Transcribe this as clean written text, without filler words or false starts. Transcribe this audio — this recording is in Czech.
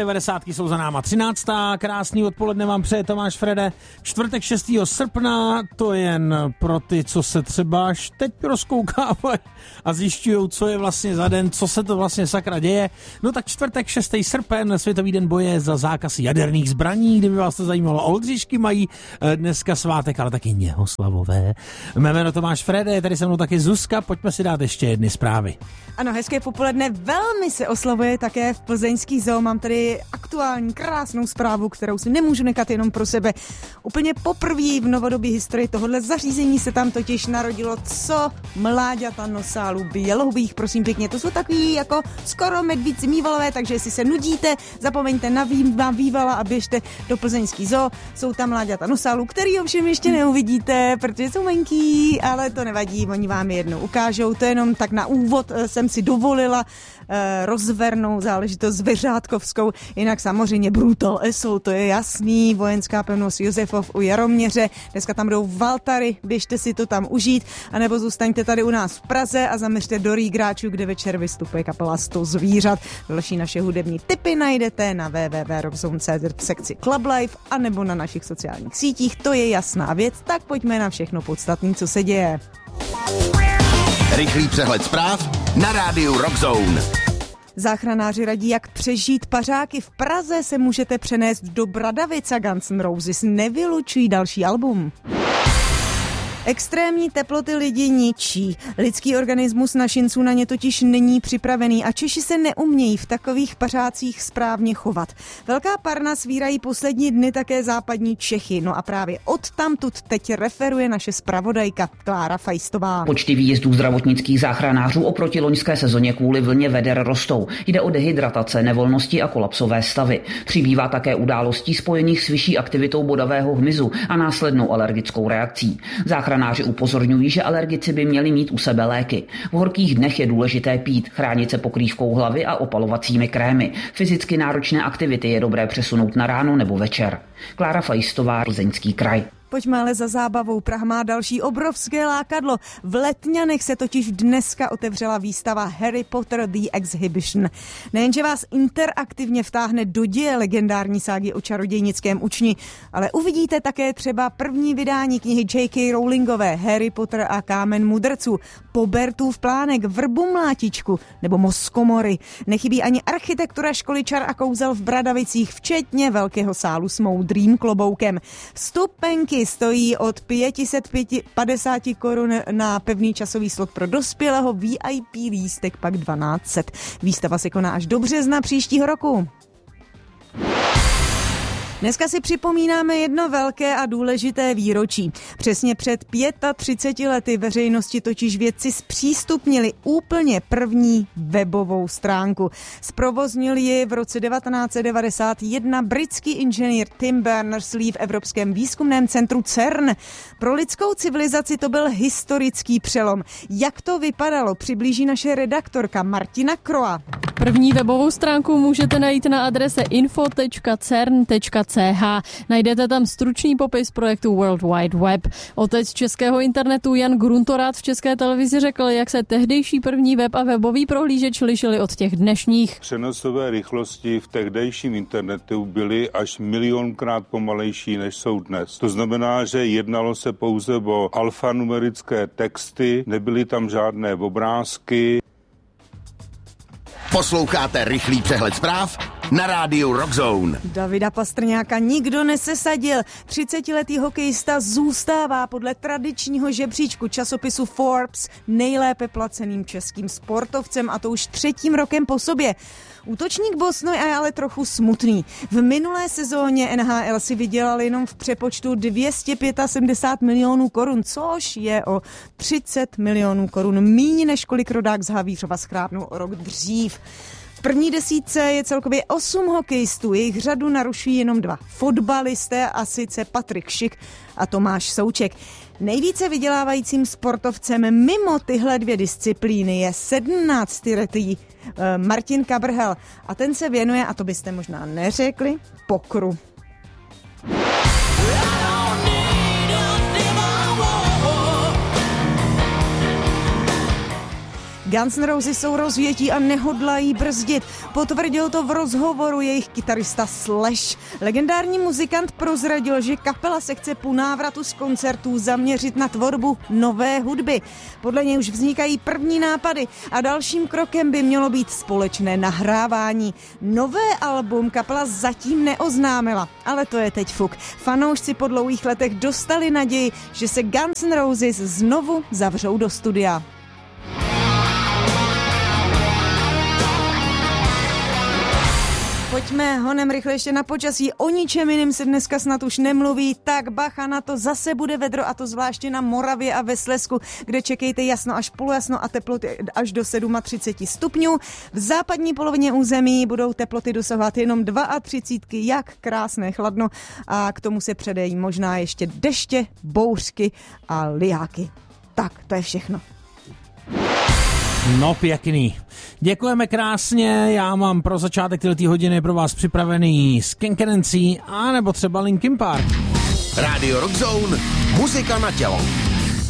90. jsou za náma 13. Krásný odpoledne vám přeje Tomáš Frede. Čtvrtek 6. srpna, to jen pro ty, co se třeba až teď rozkoukávají a zjišťují, co je vlastně za den, co se to vlastně sakra děje. No tak čtvrtek 6. srpen, Světový den boje za zákaz jaderných zbraní, kdyby vás to zajímalo. Oldřišky mají dneska svátek, ale taky něhoslavové. Mé jméno Tomáš Frede, je tady se mnou taky Zuzka, pojďme si dát ještě jedny zprávy. Ano, hezké popoledne, velmi se oslavuje také v plzeňský zoo. Mám tady aktuální krásnou zprávu, kterou si nemůžu nechat jenom pro sebe. Úplně poprvé v novodobé historii tohohle zařízení se tam totiž narodilo co mláďata nosálů bělohubých, prosím pěkně. To jsou takový jako skoro medvíci mývalové, takže jestli se nudíte, zapomeňte na vývala a běžte do plzeňský zoo. Jsou tam mláďata nosálů, který ovšem ještě neuvidíte, protože jsou menký, ale to nevadí, oni vám jednou ukážou. To jenom tak na úvod jsem si dovolila rozvernou záležitost zvěřátkovskou, jinak samozřejmě Brutal Assault, to je jasný, vojenská pevnost Josefov u Jaroměře, dneska tam budou Valtary, běžte si to tam užít, anebo zůstaňte tady u nás v Praze a zaměřte do Rýgráčů, kde večer vystupuje kapela 100 zvířat. Další naše hudební tipy najdete na www.rockzone.cz v sekci Club Life, anebo na našich sociálních sítích, to je jasná věc, tak pojďme na všechno podstatné, co se děje. Rychlý přehled zpráv na rádiu Rockzone. Záchranáři radí, jak přežít pařáky. V Praze se můžete přenést do Bradavic a Guns N' Roses nevylučují další album. Extrémní teploty lidi ničí. Lidský organismus našinců na ně totiž není připravený a Češi se neumějí v takových pařácích správně chovat. Velká parna svírají poslední dny také západní Čechy. No a právě odtamtud teď referuje naše zpravodajka Klára Fajstová. Počty výjezdů zdravotnických záchranářů oproti loňské sezóně kvůli vlně veder rostou. Jde o dehydratace, nevolnosti a kolapsové stavy. Přibývá také událostí spojených s vyšší aktivitou bodavého hmyzu a následnou alergickou reakcí. Záchranáři upozorňují, že alergici by měli mít u sebe léky. V horkých dnech je důležité pít, chránit se pokrývkou hlavy a opalovacími krémy. Fyzicky náročné aktivity je dobré přesunout na ráno nebo večer. Klára Fajstová, Plzeňský kraj. Pojďme ale za zábavou. Praha má další obrovské lákadlo. V Letňanech se totiž dneska otevřela výstava Harry Potter The Exhibition. Nejenže vás interaktivně vtáhne do děje legendární ságy o čarodějnickém učni, ale uvidíte také třeba první vydání knihy J.K. Rowlingové Harry Potter a kámen mudrců, Pobertův plánek, Vrbu mlátičku nebo Moskomory. Nechybí ani architektura školy čar a kouzel v Bradavicích, včetně velkého sálu s moudrým kloboukem. Vstupenky stojí od 550 korun na pevný časový slot pro dospělého, VIP lístek pak 1200. Výstava se koná až do března příštího roku. Dneska si připomínáme jedno velké a důležité výročí. Přesně před 35 lety veřejnosti totiž vědci zpřístupnili úplně první webovou stránku. Zprovoznil ji v roce 1991 britský inženýr Tim Berners-Lee v Evropském výzkumném centru CERN. Pro lidskou civilizaci to byl historický přelom. Jak to vypadalo, přiblíží naše redaktorka Martina Kroa. První webovou stránku můžete najít na adrese info.cern.ch. Najdete tam stručný popis projektu World Wide Web. Otec českého internetu Jan Gruntorát v České televizi řekl, jak se tehdejší první web a webový prohlížeč lišily od těch dnešních. Přenosové rychlosti v tehdejším internetu byly až milionkrát pomalejší, než jsou dnes. To znamená, že jednalo se pouze o alfanumerické texty, nebyly tam žádné obrázky. Posloucháte rychlý přehled zpráv na rádiu Rockzone. Davida Pastrňáka nikdo nesesadil. 30letý hokejista zůstává podle tradičního žebříčku časopisu Forbes nejlépe placeným českým sportovcem, a to už 3. rokem po sobě. Útočník Bosny je ale trochu smutný. V minulé sezóně NHL si vydělal jenom v přepočtu 275 milionů korun, což je o 30 milionů korun míň, než kolik rodák z Havířova schrábnul o rok dřív. V první desítce je celkově 8 hokejistů, jejich řadu narušují jenom 2 fotbalisté, a sice Patrik Šik a Tomáš Souček. Nejvíce vydělávajícím sportovcem mimo tyhle 2 disciplíny je 17letý Martin Kabrhel a ten se věnuje, a to byste možná neřekli, pokru. Guns N' Roses jsou rozvětí a nehodlají brzdit. Potvrdil to v rozhovoru jejich kytarista Slash. Legendární muzikant prozradil, že kapela se chce po návratu z koncertů zaměřit na tvorbu nové hudby. Podle něj už vznikají první nápady a dalším krokem by mělo být společné nahrávání. Nové album kapela zatím neoznámila, ale to je teď fuk. Fanoušci po dlouhých letech dostali naději, že se Guns N' Roses znovu zavřou do studia. Pojďme honem rychle ještě na počasí. O ničem jiným se dneska snad už nemluví, tak bacha na to, zase bude vedro, a to zvláště na Moravě a ve Slezsku, kde čekejte jasno až polojasno a teploty až do 37 stupňů. V západní polovině území budou teploty dosahovat jenom 32, jak krásné chladno, a k tomu se předejí možná ještě deště, bouřky a lijáky. Tak, to je všechno. No pěkný. Děkujeme krásně, já mám pro začátek této hodiny pro vás připravený Skink Nancy a nebo třeba Linkin Park. Radio Rock Zone, muzika na tělo.